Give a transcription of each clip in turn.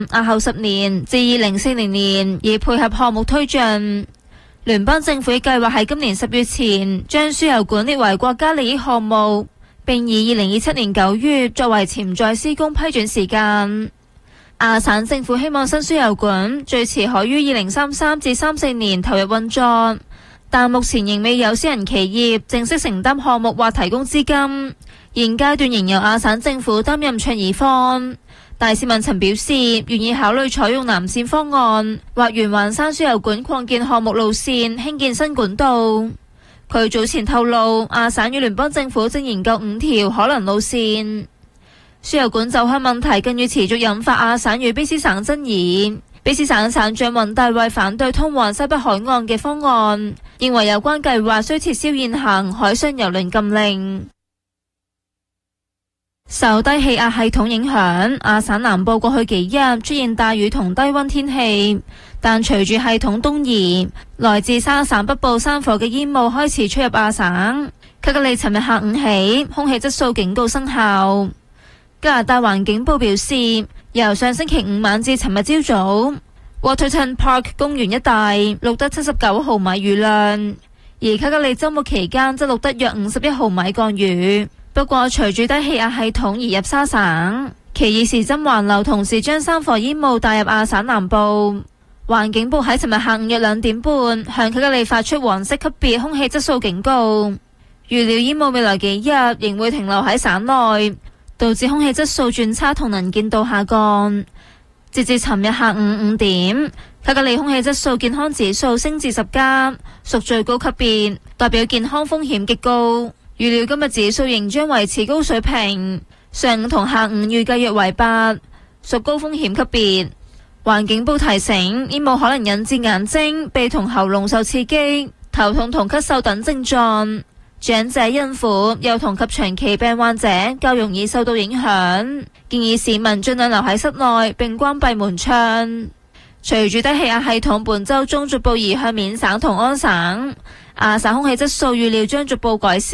押後10年至2040年，以配合項目推進。聯邦政府計劃喺今年10月前將輸油管列為國家利益項目，並以2027年9月作為潛在施工批准時間。亞省政府希望新輸油管最遲可於2033至34年投入運作，但目前仍未有私人企業正式承擔項目或提供資金，現階段仍由亞省政府擔任倡議方。大使文曾表示願意考慮採用南線方案或沿環山輸油管擴建項目路線興建新管道。佢早前透露，亞省與聯邦政府正研究5條可能路線。輸油管走向問題更要持續引發亞省與卑斯省爭議。卑斯省省長雲大衛反對通往西北海岸嘅方案，認為有關計劃需撤銷現行海上郵輪禁令。受低氣壓系統影響，亞省南部過去幾日出現大雨同低溫天氣，但隨住系統東移，來自沙省北部山火嘅煙霧開始吹入亞省。卡格利尋日下午起，空氣質素警告生效。加拿大環境部表示，由上星期5晚至尋日朝早 ，Waterton Park 公園一帶錄得79毫米雨量，而卡格利週末期間則錄得約51毫米降雨。不過，隨住低氣壓系統移入沙省，奇爾時針環流同時將山火煙霧帶入亞省南部。環境部喺尋日下午約2點半向卡格利發出黃色級別空氣質素警告，預料煙霧未來幾日仍會停留喺省內，導致空氣質素轉差同能見度下降。截至尋日下午5點，卡格利空氣質素健康指數升至10加，屬最高級別，代表健康風險極高。預料今日指數仍將維持高水平，上午同下午預計約為8，屬高風險級別。環境部提醒，煙霧可能引致眼睛、鼻同喉嚨受刺激、頭痛同咳嗽等症狀。長者、孕婦、幼童及長期病患者較容易受到影響，建議市民盡量留喺室內並關閉門窗。隨住低氣壓系統本週中逐步移向緬省同安省，亞省空氣質素預料將逐步改善。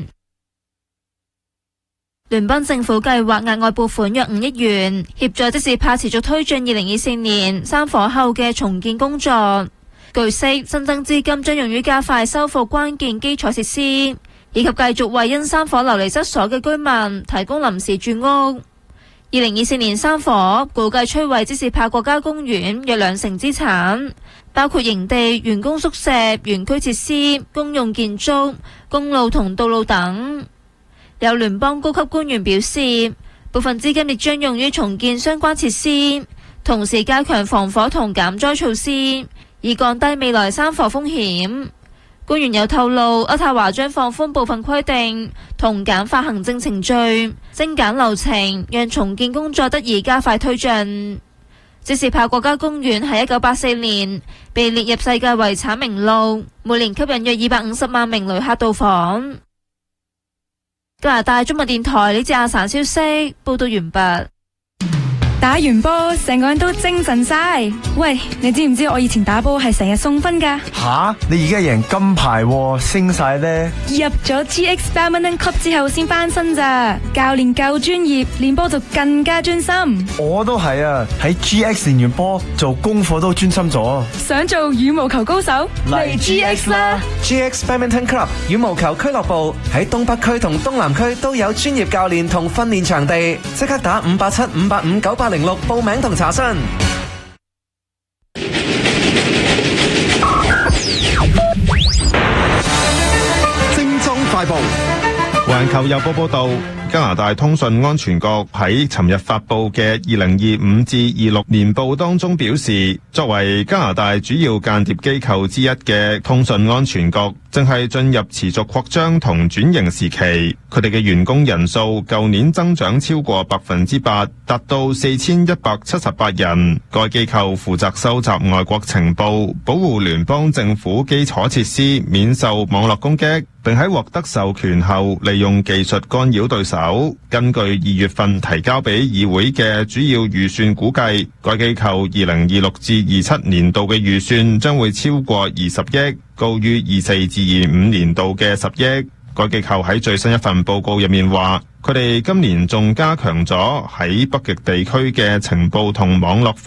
聯邦政府計劃額外撥款約5億元，協助即時帕持續推進2024年山火後嘅重建工作。據悉，新增資金將用於加快修復關鍵基礎設施，以及繼續為因山火流離失所嘅居民提供臨時住屋。2024年山火估計摧毀即時帕國家公園約2成資產，包括營地、員工宿舍、園區設施、公用建築、公路同道路等。有聯邦高級官員表示，部分資金亦將用於重建相關設施，同時加強防火同減災措施，以降低未來山火風險。官員又透露，渥太華將放寬部分規定同簡化行政程序，精簡流程，讓重建工作得以加快推進。即時帕國家公園喺1984年被列入世界遺產名錄，每年吸引約250萬名旅客到訪。加拿大中文電台呢節亞省消息報道完畢。 打完波，成個人都精神晒。喂，你知唔知我以前打波係成日送分噶？ 吓，你而家贏金牌喎，升晒呢？ 入咗 GX Badminton Club 之後先翻身咋，教練夠專業，練波就更加專心。 我都係啊，喺 GX 練完波，做功課都專心咗。 想做羽毛球高手？嚟 GX 啦 ！GX Badminton Club 羽毛球俱樂部喺東北區同東南區都有專業教練同訓練場地，即刻打587-585-9806報名同查詢。 精裝快報。環球郵報報道，加拿大通訊安全局喺尋日發佈嘅2025至26年報當中表示，作為加拿大主要間諜機構之一嘅通訊安全局，正係進入持續擴張同轉型時期。佢哋嘅員工人數舊年增長超過8%，達到4178人。該機構負責收集外國情報，保護聯邦政府基礎設施免受網絡攻擊，並喺獲得授權後利用技術干擾對手。根據2月份提交俾議會嘅主要預算估計，該機構2026至27年度嘅預算將會超過20億，高於24至25年度嘅10億。該機構喺最新一份報告入面話， 佢哋今年仲加強咗喺北極地區嘅情報同網絡